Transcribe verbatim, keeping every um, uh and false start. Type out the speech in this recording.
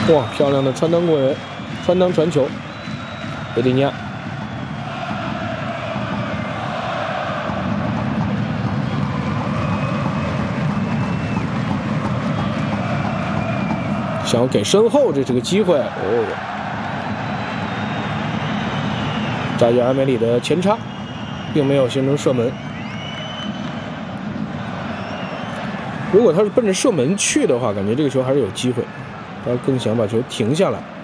哇，漂亮的穿裆过人，穿裆传球，维蒂尼亚。 想要给身后，这是个机会哦。扎伊尔梅里的前插，并没有形成射门。如果他是奔着射门去的话，感觉这个球还是有机会。他更想把球停下来。